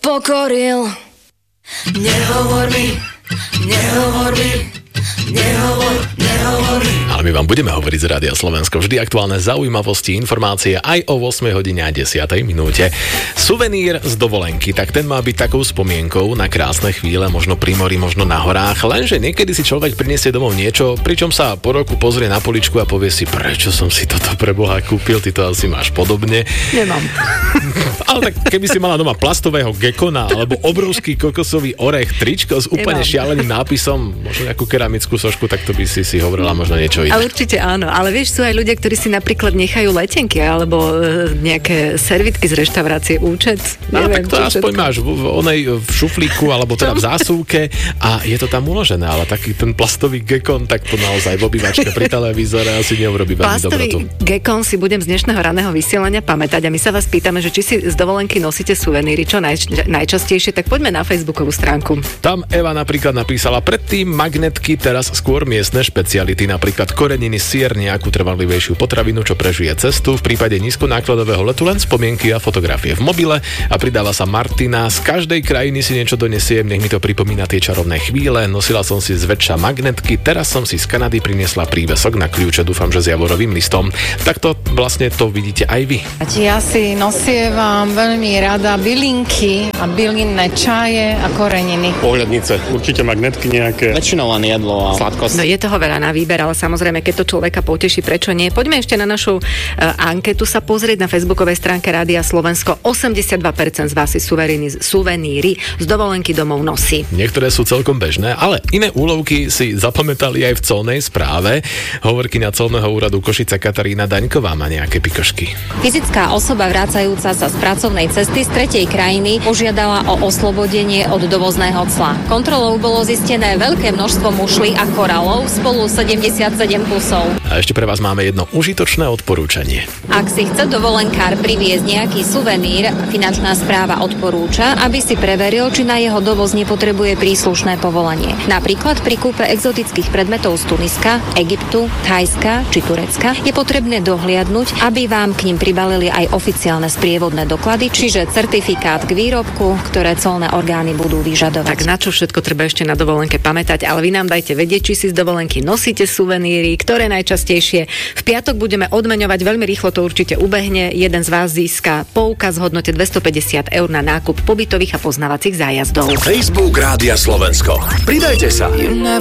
pokoril. Nehovor mi. Ale my vám budeme hovoriť z Rádia Slovensko vždy aktuálne zaujímavosti, informácie aj o 8 hodine a 10 minúte. Suvenír z dovolenky, tak ten má byť takou spomienkou na krásne chvíle, možno pri mori, možno na horách, lenže niekedy si človek priniesie domov niečo, pričom sa po roku pozrie na poličku a povie si, prečo som si toto pre Boha kúpil, ty to asi máš podobne. Nemám. Ale tak keby si mala doma plastového gekona alebo obrovský kokosový orech, tričko s úplne šialeným nápisom, možno nejakú keramickú sošku, tak to by si hovorila možno niečo iné. A určite áno, ale vieš, sú aj ľudia, ktorí si napríklad nechajú letenky alebo nejaké servitky z reštaurácie, účet. No, tak to aspoň máš v šuflíku alebo teda v zásuvke a je to tam uložené, ale taký ten plastový gekon, tak to naozaj v obývačke pri televízore asi neurobí veľmi dobrotu. Plastový gekon si budem z dnešného raného vysielania pamätať a my sa vás pýtame, že či si z dovolenky nosíte suveníry, čo najčastejšie, tak poďme na facebookovú stránku. Tam Eva napríklad napísala predtým magnetky, teraz skôr miestne špeciality, napríklad koreniny, syr, nejakú trvanlivejšiu potravinu, čo prežije cestu, v prípade nízkonákladového letu len spomienky a fotografie v mobile a pridáva sa Martina, z každej krajiny si niečo donesiem, nech mi to pripomína tie čarovné chvíle, nosila som si zväčša magnetky, teraz som si z Kanady priniesla prívesok na kľúče, dúfam, že s javorovým listom. Takto vlastne to vidíte aj vy. Ja si nosievam veľmi rada bylinky a bylinné čaje a koreniny. Pohľadnice, určite magnetky nejaké. Väčšinou len jedlo a sladkosť. No je toho veľa na výber, ale samozrejme, keď to človeka poteší, prečo nie? Poďme ešte na našu anketu sa pozrieť na facebookovej stránke Rádia Slovensko. 82% z vás si suveníry z dovolenky domov nosí. Niektoré sú celkom bežné, ale iné úlovky si zapamätali aj v colnej správe. Hovorkyňa colného úradu Košice Katarína Daňková má nejaké pikošky. Fyzická osoba vracajúca sa z pracovnej cesty z tretej krajiny požiadala o oslobodenie od dovozného cla. Kontrolou bolo zistené veľké množstvo mušlí a korálov, spolu 77 kusov. A ešte pre vás máme jedno užitočné odporúčanie. Ak si chce dovolenkár priviesť nejaký suvenír, finančná správa odporúča, aby si preveril, či na jeho dovoz nepotrebuje príslušné povolenie. Napríklad pri kúpe exotických predmetov z Tuniska, Egyptu, Thajska či Turecka je potrebné dohliadnuť, aby vám k nim pribalili aj oficiálne sprievodné doklady, čiže certifikát k výrobku, ktoré colné orgány budú vyžadovať. Tak na čo všetko treba ešte na dovolenke pamätať, ale vy nám dajte vedieť, či si z dovolenky nosíte suveníry, ktoré najčastejšie. V piatok budeme odmeňovať, veľmi rýchlo to určite ubehne. Jeden z vás získa poukaz v hodnote 250 eur na nákup pobytových a poznávacích zájazdov. Facebook Rádia Slovensko. Pridajte sa.